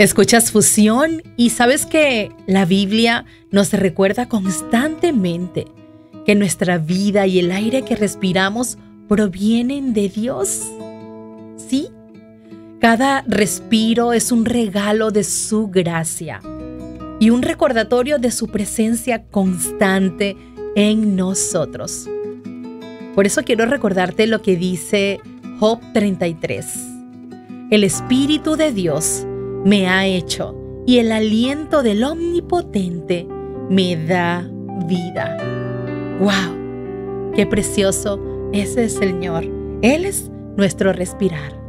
Escuchas Fusión y sabes que la Biblia nos recuerda constantemente que nuestra vida y el aire que respiramos provienen de Dios. ¿Sí? Cada respiro es un regalo de su gracia y un recordatorio de su presencia constante en nosotros. Por eso quiero recordarte lo que dice Job 33. El Espíritu de Dios me ha hecho y el aliento del Omnipotente me da vida. ¡Wow! ¡Qué precioso es el Señor! Él es nuestro respirar.